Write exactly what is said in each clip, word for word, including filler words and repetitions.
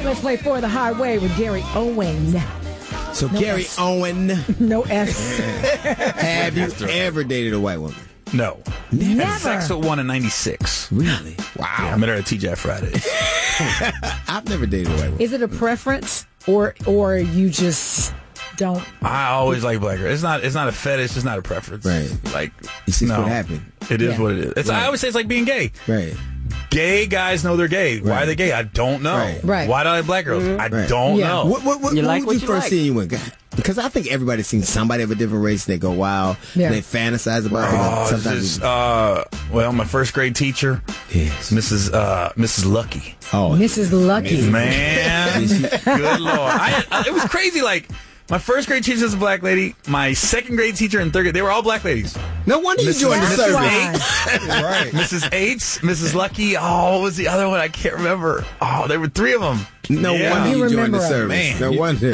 let's play For the Highway with Gary Owen. So No Gary S. Owen, No S. have you ever dated a white woman? No. Never. Had sex with one in ninety-six. Really? Wow. Yeah, I met her at T G I Friday. I've never dated a white woman. Is it a preference or or you just don't? I always like black girls. It's not. It's not a fetish. It's not a preference. Right. Like It's just no. what happened. It is Yeah. what it is. It's, Right. I always say it's like being gay. Right. Gay guys know they're gay. Why Right. are they gay? I don't know. Right. Right. Why do I like black girls? I Right. don't Yeah. know. What, what, what, You what like would what you you first like. see anyone? Because I think everybody's seen somebody of a different race. They go wild. Yeah. They fantasize about Oh, it. it's Sometimes. just, uh, well, my first grade teacher, yes. Missus Uh, Missus Lucky. Oh, Missus Lucky. Man, good lord! I, I, it was crazy. Like my first grade teacher was a black lady. My second grade teacher and third grade, they were all black ladies. no wonder you Missus joined the That's service. why. Right. Missus Aids, Missus Lucky. Oh, what was the other one? I can't remember. Oh, there were three of them. No Yeah. wonder You you, joined remember the her. service. Man. No wonder.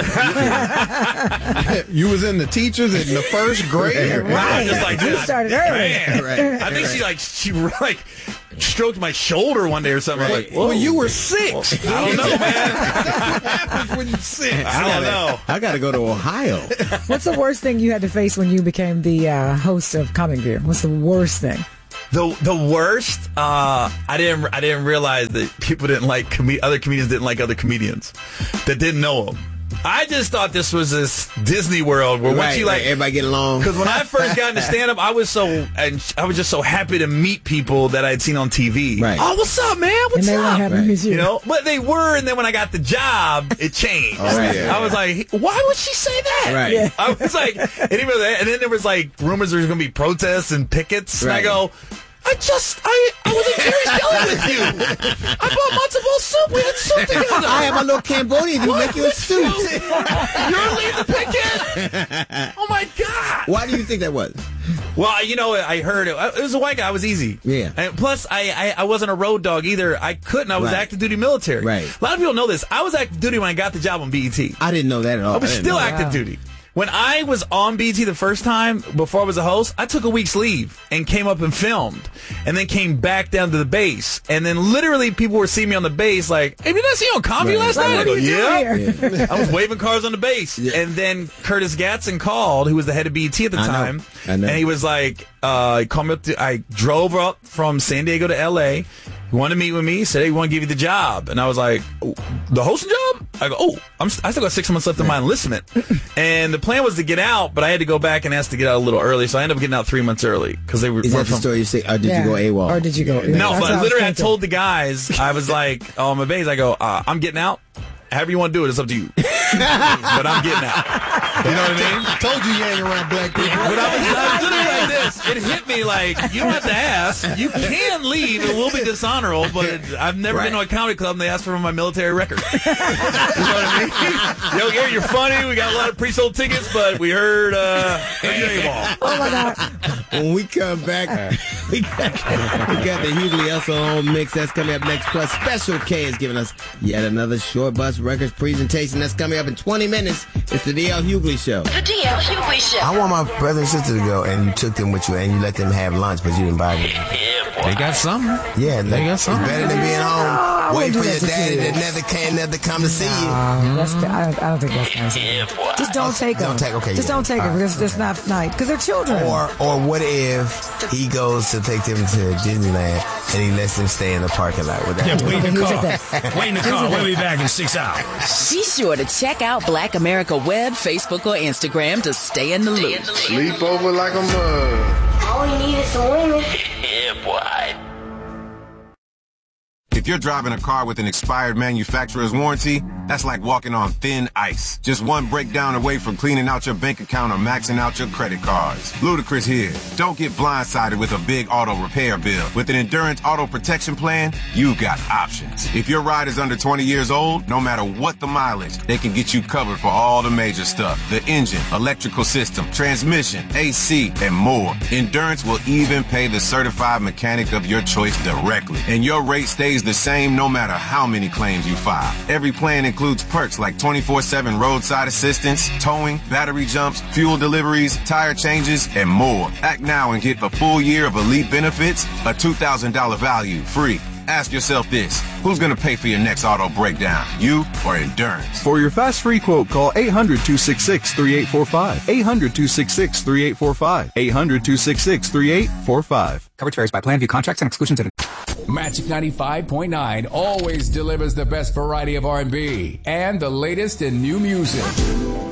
You was in the teachers in the first grade. Right. Just like You this. started early. Man. Right. I think she like she like stroked my shoulder one day or something. I was Right. like, whoa. Well, you were six. I don't know, man. What happens when you six? I don't know. I got to go to Ohio. What's the worst thing you had to face when you became the uh, host of Comic View? What's the worst thing? The the worst, uh, I didn't I didn't realize that people didn't like com- other comedians didn't like other comedians that didn't know them. I just thought this was this Disney World where once Right, you like right. Everybody get along. because when I first got into stand up, I was so and I was just so happy to meet people that I had seen on T V. Right. Oh, what's up, man? What's And they weren't up? happy Right. with you. You know, but they were, and then when I got the job, it changed. Oh, right, yeah, I was like, why would she say that? Right. Yeah. I was like, and, even, and then there was like rumors there was going to be protests and pickets, and I Right. go, I just, I, I was in Jerry's Deli with you. I bought matzo ball soup. We had soup together. I have a little Cambodian to make you a suit. You're leading the picket. Oh my God. Why do you think that was? Well, you know, I heard it. It was a white guy. It was easy. Yeah. And plus, I, I, I wasn't a road dog either. I couldn't. I was Right. active duty military. Right. A lot of people know this. I was active duty when I got the job on B E T. I didn't know that at all. I was I didn't still know active Wow. duty. When I was on B E T the first time, before I was a host, I took a week's leave and came up and filmed, and then came back down to the base. And then literally people were seeing me on the base like, hey, did I see you on Comview Right. last Like, night? what I are go, you yeah. doing here? I was waving cars on the base. Yeah. And then Curtis Gatson called, who was the head of B E T at the I know. time. I know. And he was like, uh, he called me up to, I drove up from San Diego to L A. He wanted to meet with me, said, hey, we want to give you the job. And I was like, oh, the hosting job? I go, oh, I'm, I still got six months left of my enlistment. And the plan was to get out, but I had to go back and ask to get out a little early. So I ended up getting out three months early because they were. Is were that the from- story you say? Or did Yeah. you go AWOL? Or did you go? No, That's what but was literally, I thinking. told the guys, I was like, oh, my base, I go, uh, I'm getting out. However you want to do it, it's up to you. But I'm getting out. You know what I mean? Told you you ain't around black people. But I was, I was literally like this. It hit me like, you don't have to ask. You can leave. It will be dishonorable, but it, I've never Right. been to a comedy club and they asked for my military record. You know what I mean? Yo, Gary, you're funny. We got a lot of pre-sold tickets, but we heard, uh, heard your A-ball. Oh my God! When we come back, we got, we got the Hughley Elsel Home Mix. That's coming up next. Plus, Special K is giving us yet another Short Bus Records presentation. That's coming up in twenty minutes. It's the D L Hughley Show. The D L Hughley Show. I want my brother and sister to go, and you took them with you, and you let them have lunch, but you didn't buy them. They got something. Yeah, They got it's something. better than being home, waiting do for that your to daddy kids. that never came, never come to see you. Um, that's, I, don't, I don't think that's nice. Just don't take them. Don't take- okay, Just yeah. don't take All them. right. Because that's not nice. Because they're children. Or, or what if he goes to take them to Disneyland and he lets them stay in the parking lot with that? Yeah, wait in the Who's car. that? Wait in the car. We'll be back in six hours. Be sure to check out Black America Web, Facebook, or Instagram to stay in the loop. Sleep over like a mug. All you need is some women. If you're driving a car with an expired manufacturer's warranty, that's like walking on thin ice. Just one breakdown away from cleaning out your bank account or maxing out your credit cards. Ludacris here. Don't get blindsided with a big auto repair bill. With an Endurance Auto Protection Plan, you got options. If your ride is under twenty years old, no matter what the mileage, they can get you covered for all the major stuff. The engine, electrical system, transmission, A C, and more. Endurance will even pay the certified mechanic of your choice directly. And your rate stays the same no matter how many claims you file. Every plan includes perks like twenty-four seven roadside assistance, towing, battery jumps, fuel deliveries, tire changes, and more. Act now and get a full year of elite benefits, a two thousand dollars value free. Ask yourself this. Who's going to pay for your next auto breakdown? You or Endurance? For your fast free quote, call eight hundred, two six six, three eight four five. eight hundred, two six six, three eight four five. eight hundred, two six six, three eight four five. Coverage varies by plan. View contracts and exclusions at Magic ninety-five point nine always delivers the best variety of R and B and the latest in new music.